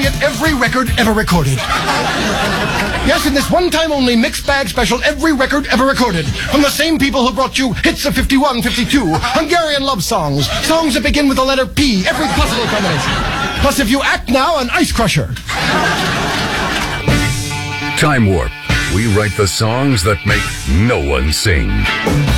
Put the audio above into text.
get every record ever recorded. Yes, in this one-time only mixed bag special, every record ever recorded. From the same people who brought you hits of 51, 52, Hungarian love songs, songs that begin with the letter P, every possible combination. Plus, if you act now, an ice crusher. Time Warp. We write the songs that make no one sing.